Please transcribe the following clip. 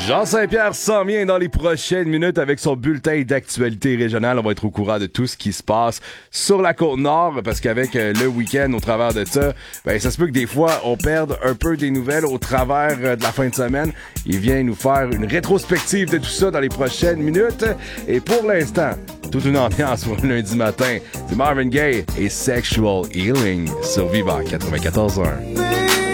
Jean Saint-Pierre s'en vient dans les prochaines minutes avec son bulletin d'actualité régionale. On va être au courant de tout ce qui se passe sur la Côte-Nord parce qu'avec le week-end au travers de ça, ben ça se peut que des fois on perde un peu des nouvelles au travers de la fin de semaine. Il vient nous faire une rétrospective de tout ça dans les prochaines minutes. Et pour l'instant, toute une ambiance pour le lundi matin. C'est Marvin Gaye et Sexual Healing sur Vivant 94.1.